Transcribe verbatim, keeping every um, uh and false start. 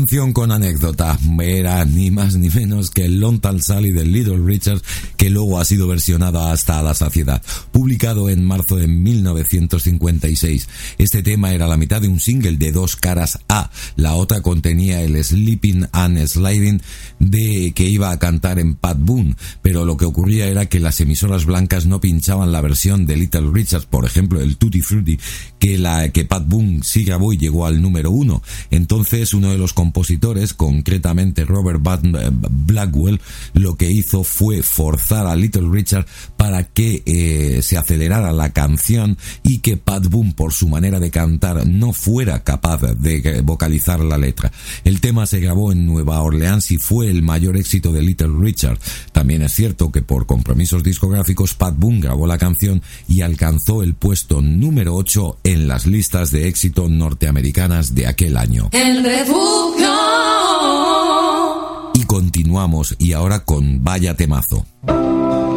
canción con anécdota era ni más ni menos que el Long Tall Sally de Little Richard, que luego ha sido versionada hasta la saciedad, publicado en marzo de mil novecientos cincuenta y seis. Este tema era la mitad de un single de dos caras A. La otra contenía el Sleeping and Sliding de que iba a cantar en Pat Boone, pero lo que ocurría era que las emisoras blancas no pinchaban la versión de Little Richard, por ejemplo el Tutti Frutti, que la que Pat Boone sí grabó y llegó al número uno. Entonces uno de los compositores, concretamente Robert Blackwell, lo que hizo fue forzar a Little Richard para que eh, se acelerara la canción y que Pat Boone, por su manera de cantar, no fuera capaz de vocalizar la letra. El tema se grabó en Nueva Orleans y fue el mayor éxito de Little Richard. También es cierto que por compromisos discográficos Pat Boone grabó la canción y alcanzó el puesto número ocho en las listas de éxito norteamericanas de aquel año. El refugio. Y continuamos, y ahora con Vaya Temazo.